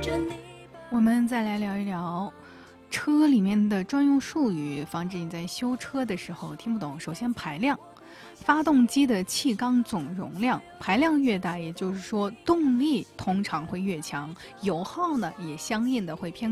我们再来聊一聊车里面的专用术语，防止你在修车的时候听不懂。首先，排量，发动机的气缸总容量排量越大，也就是说动力通常会越强，油耗呢也相应的会偏